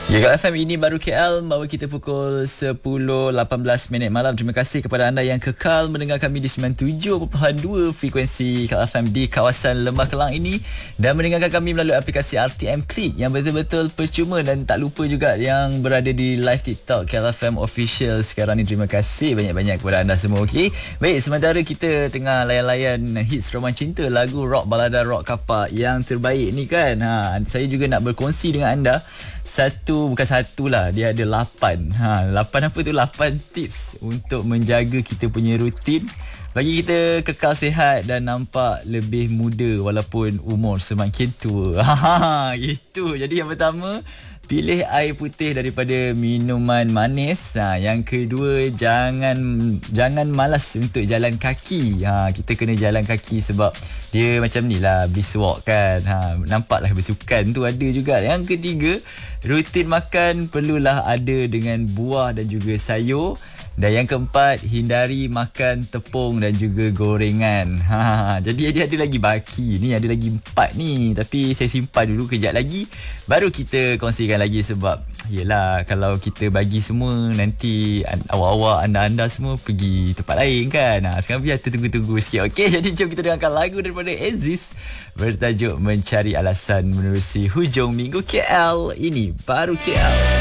Ya, Kat FM ini baru KL bawa kita pukul 10.18 malam. Terima kasih kepada anda yang kekal mendengar kami di 97.2 frekuensi Kat FM di kawasan Lembah Kelang ini dan mendengarkan kami melalui aplikasi RTM Click yang betul-betul percuma. Dan tak lupa juga yang berada di live TikTok Kat FM Official sekarang ni. Terima kasih banyak-banyak kepada anda semua. Okey. Baik, sementara kita tengah layan-layan hits roman cinta, lagu rock balada rock kapak yang terbaik ni kan. Saya juga nak berkongsi dengan anda bukan satu lah, dia ada 8. 8 apa tu? 8 tips untuk menjaga kita punya rutin bagi kita kekal sihat dan nampak lebih muda walaupun umur semakin tua. Gitu. Jadi yang pertama, pilih air putih daripada minuman manis. Yang kedua, jangan malas untuk jalan kaki. Kita kena jalan kaki sebab dia macam ni lah, brisk walk kan. Nampaklah bersukan tu ada juga. Yang ketiga, rutin makan perlulah ada dengan buah dan juga sayur. Dan yang keempat, hindari makan tepung dan juga gorengan. Jadi dia ada lagi baki ni, ada lagi 4 ni. Tapi saya simpan dulu, kejap lagi baru kita kongsikan lagi. Sebab yelah, kalau kita bagi semua, nanti awak-awak, anda-anda semua pergi tempat lain kan. Sekarang biar tunggu-tunggu sikit. Okey, jadi jom kita dengarkan lagu daripada Aziz bertajuk Mencari Alasan menerusi hujung minggu KL. Ini baru KL.